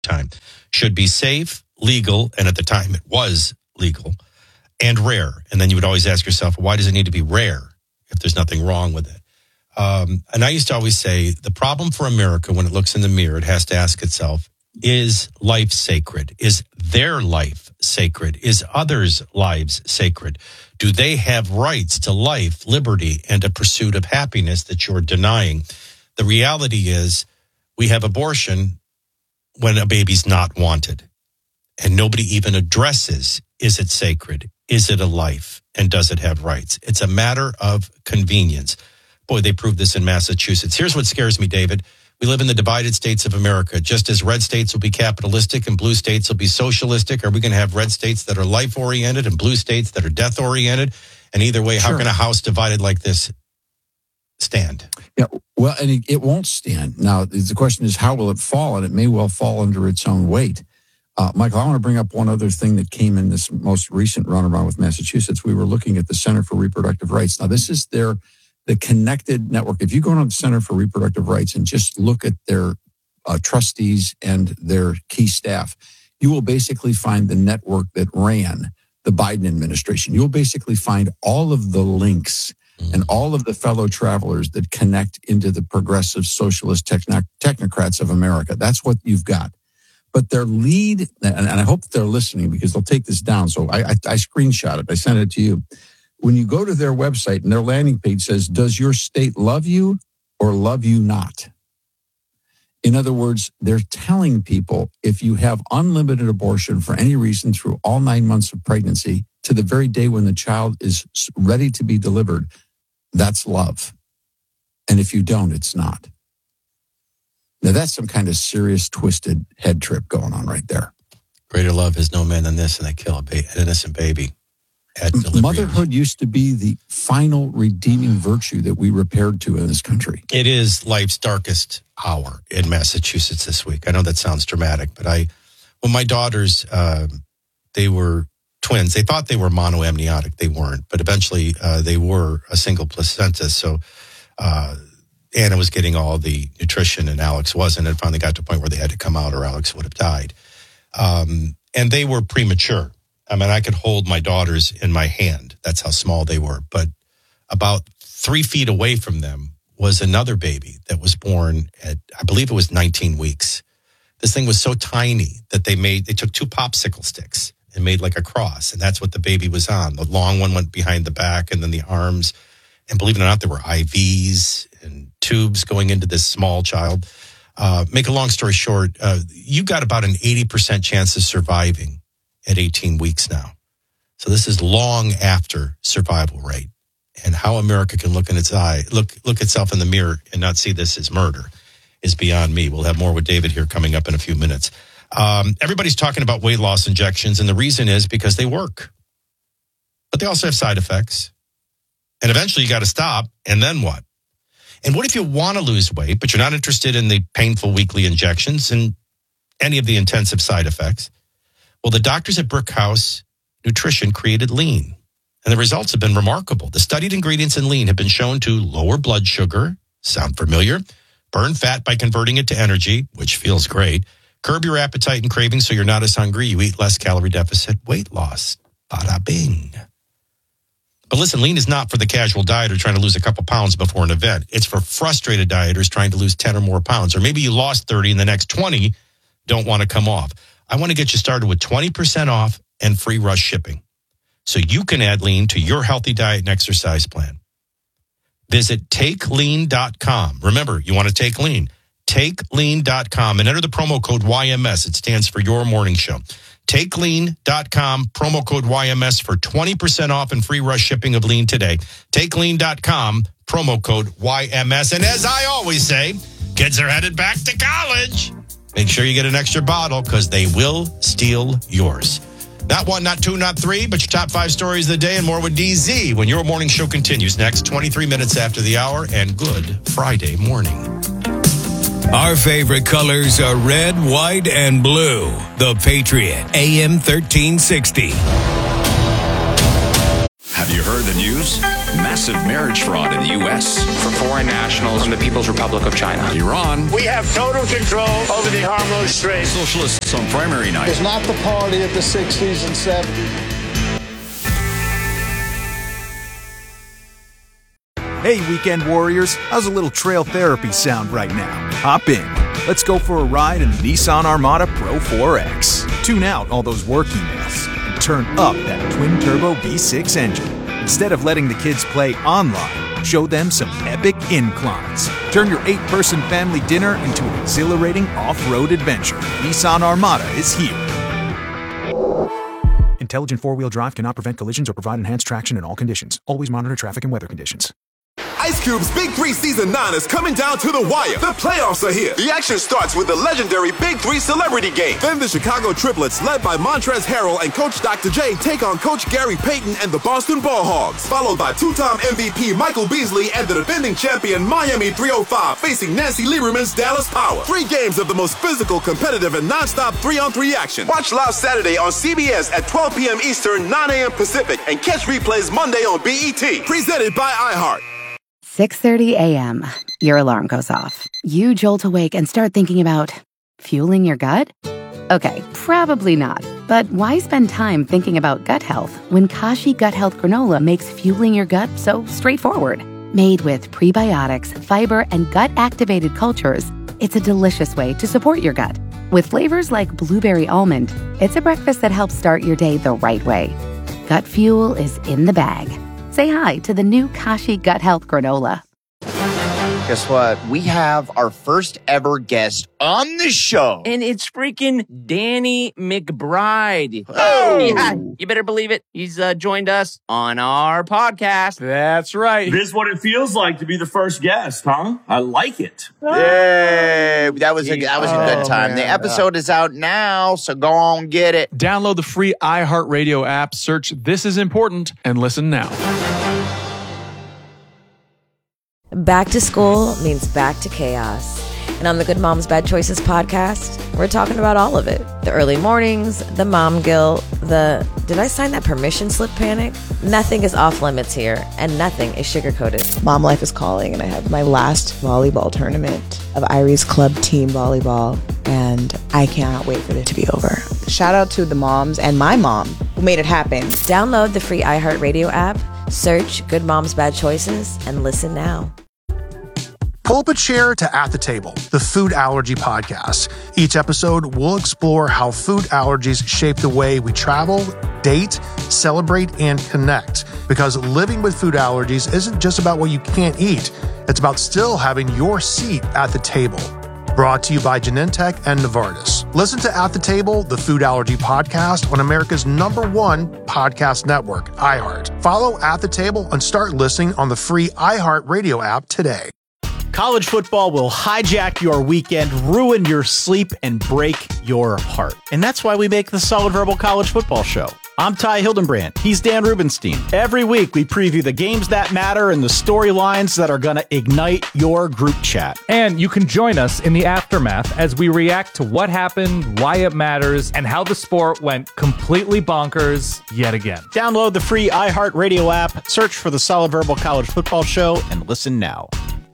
time. Should be safe, legal, and at the time it was legal, and rare. And then you would always ask yourself, why does it need to be rare if there's nothing wrong with it? And I used to always say, the problem for America when it looks in the mirror, it has to ask itself, is life sacred? Is their life sacred? Is others' lives sacred? Do they have rights to life, liberty, and a pursuit of happiness that you're denying? The reality is we have abortion when a baby's not wanted. And nobody even addresses, is it sacred? Is it a life? And does it have rights? It's a matter of convenience. Boy, they proved this in Massachusetts. Here's what scares me, David. We live in the divided states of America. Just as red states will be capitalistic and blue states will be socialistic, are we going to have red states that are life-oriented and blue states that are death-oriented? And either way, how can a house divided like this stand? Yeah, well, and it won't stand. Now, the question is, how will it fall? And it may well fall under its own weight. Michael, I want to bring up one other thing that came in this most recent runaround with Massachusetts. We were looking at the Center for Reproductive Rights. Now, this is the connected network. If you go to the Center for Reproductive Rights and just look at their trustees and their key staff, you will basically find the network that ran the Biden administration. You'll basically find all of the links and all of the fellow travelers that connect into the progressive socialist technocrats of America. That's what you've got. But their lead, and I hope they're listening because they'll take this down. So I screenshot it. I sent it to you. When you go to their website and their landing page says, does your state love you or love you not? In other words, they're telling people if you have unlimited abortion for any reason through all 9 months of pregnancy to the very day when the child is ready to be delivered, that's love. And if you don't, it's not. Now, that's some kind of serious twisted head trip going on right there. Greater love is no man than this, and they kill an innocent baby. Motherhood used to be the final redeeming virtue that we repaired to in this country. It is life's darkest hour in Massachusetts this week. I know that sounds dramatic, but when my daughters, they were twins, they thought they were monoamniotic. They weren't, but eventually they were a single placenta. So Anna was getting all the nutrition and Alex wasn't. It finally got to a point where they had to come out or Alex would have died. And they were premature. I mean, I could hold my daughters in my hand. That's how small they were. But about 3 feet away from them was another baby that was born at, I believe it was 19 weeks. This thing was so tiny that they took 2 popsicle sticks and made like a cross. And that's what the baby was on. The long one went behind the back and then the arms. And believe it or not, there were IVs and tubes going into this small child. Make a long story short, you got about an 80% chance of surviving at 18 weeks now. So this is long after survival rate. And how America can look in its eye, look itself in the mirror and not see this as murder is beyond me. We'll have more with David here coming up in a few minutes. Everybody's talking about weight loss injections, and the reason is because they work. But they also have side effects. And eventually you got to stop, and then what? And what if you want to lose weight, but you're not interested in the painful weekly injections and any of the intensive side effects? Well, the doctors at Brickhouse Nutrition created Lean, and the results have been remarkable. The studied ingredients in Lean have been shown to lower blood sugar, sound familiar, burn fat by converting it to energy, which feels great, curb your appetite and cravings so you're not as hungry, you eat less calorie deficit, weight loss, bada bing. But listen, Lean is not for the casual dieter trying to lose a couple pounds before an event. It's for frustrated dieters trying to lose 10 or more pounds, or maybe you lost 30 and the next 20 don't want to come off. I want to get you started with 20% off and free rush shipping so you can add Lean to your healthy diet and exercise plan. Visit TakeLean.com. Remember, you want to take Lean. TakeLean.com and enter the promo code YMS. It stands for Your Morning Show. TakeLean.com, promo code YMS for 20% off and free rush shipping of Lean today. TakeLean.com, promo code YMS. And as I always say, kids are headed back to college. Make sure you get an extra bottle because they will steal yours. Not 1, not 2, not 3, but your top 5 stories of the day and more with DZ when Your Morning Show continues next, 23 minutes after the hour, and good Friday morning. Our favorite colors are red, white, and blue. The Patriot, AM 1360. Have you heard the news? Massive marriage fraud in the U.S. for foreign nationals from the People's Republic of China. Iran. We have total control over the Hormuz Strait. Socialists on primary night. It's not the party of the 60s and 70s. Hey, weekend warriors, how's a little trail therapy sound right now? Hop in. Let's go for a ride in the Nissan Armada Pro 4X. Tune out all those work emails and turn up that twin-turbo V6 engine. Instead of letting the kids play online, show them some epic inclines. Turn your 8-person family dinner into an exhilarating off-road adventure. Nissan Armada is here. Intelligent four-wheel drive cannot prevent collisions or provide enhanced traction in all conditions. Always monitor traffic and weather conditions. Ice Cube's Big 3 Season 9 is coming down to the wire. The playoffs are here. The action starts with the legendary Big 3 Celebrity Game. Then the Chicago Triplets, led by Montrezl Harrell and Coach Dr. J, take on Coach Gary Payton and the Boston Ball Hogs, followed by two-time MVP Michael Beasley and the defending champion Miami 305 facing Nancy Lieberman's Dallas Power. 3 games of the most physical, competitive, and non-stop 3-on-3 action. Watch live Saturday on CBS at 12 p.m. Eastern, 9 a.m. Pacific, and catch replays Monday on BET. Presented by iHeart. 6:30 a.m. Your alarm goes off. You jolt awake and start thinking about fueling your gut? Okay, probably not. But why spend time thinking about gut health when Kashi Gut Health Granola makes fueling your gut so straightforward? Made with prebiotics, fiber, and gut-activated cultures, it's a delicious way to support your gut. With flavors like blueberry almond, it's a breakfast that helps start your day the right way. Gut fuel is in the bag. Say hi to the new Kashi Gut Health Granola. Guess what? We have our first ever guest on the show. And it's freaking Danny McBride. Oh! Yeah, you better believe it. He's joined us on our podcast. That's right. This is what it feels like to be the first guest, huh? I like it. Yay! That was a good time. Man. The episode is out now, so go on get it. Download the free iHeartRadio app, search This Is Important, and listen now. Back to school means back to chaos. And on the Good Moms Bad Choices podcast, we're talking about all of it. The early mornings, the mom guilt, the did I sign that permission slip panic? Nothing is off limits here, and nothing is sugar-coated. Mom life is calling, and I have my last volleyball tournament of Irie's club team volleyball, and I cannot wait for it to be over. Shout out to the moms and my mom who made it happen. Download the free iHeartRadio app, search Good Moms Bad Choices, and listen now. Pull up a chair to At the Table, the food allergy podcast. Each episode, we'll explore how food allergies shape the way we travel, date, celebrate, and connect. Because living with food allergies isn't just about what you can't eat. It's about still having your seat at the table. Brought to you by Genentech and Novartis. Listen to At the Table, the food allergy podcast on America's #1 podcast network, iHeart. Follow At the Table and start listening on the free iHeart Radio app today. College football will hijack your weekend, ruin your sleep, and break your heart. And that's why we make the Solid Verbal College Football Show. I'm Ty Hildenbrand. He's Dan Rubenstein. Every week, we preview the games that matter and the storylines that are going to ignite your group chat. And you can join us in the aftermath as we react to what happened, why it matters, and how the sport went completely bonkers yet again. Download the free iHeartRadio app, search for the Solid Verbal College Football Show, and listen now.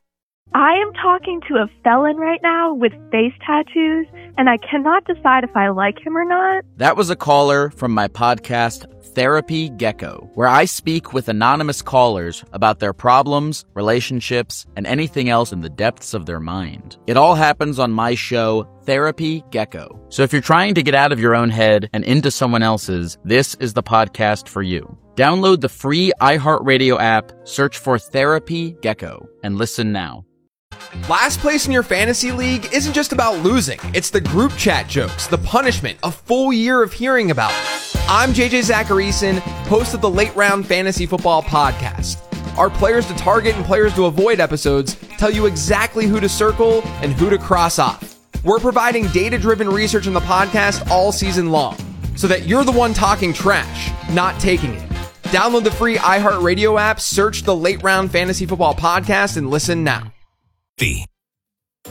I am talking to a felon right now with face tattoos, and I cannot decide if I like him or not. That was a caller from my podcast, Therapy Gecko, where I speak with anonymous callers about their problems, relationships, and anything else in the depths of their mind. It all happens on my show, Therapy Gecko. So if you're trying to get out of your own head and into someone else's, this is the podcast for you. Download the free iHeartRadio app, search for Therapy Gecko, and listen now. Last place in your fantasy league isn't just about losing. It's the group chat jokes, the punishment, a full year of hearing about it. I'm JJ Zacharyson, host of the Late Round Fantasy Football Podcast. Our players to target and players to avoid episodes tell you exactly who to circle and who to cross off. We're providing data-driven research in the podcast all season long, so that you're the one talking trash, not taking it. Download the free iHeartRadio app, search the Late Round Fantasy Football Podcast, and listen now.